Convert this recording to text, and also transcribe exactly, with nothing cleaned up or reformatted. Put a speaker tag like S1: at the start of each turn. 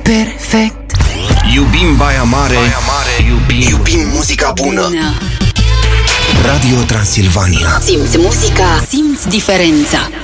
S1: perfect.
S2: Iubim Baia Mare, Baia Mare. Iubim, iubim muzica bună.
S1: bună.
S2: Radio Transilvania.
S1: Simți muzica, simți diferența.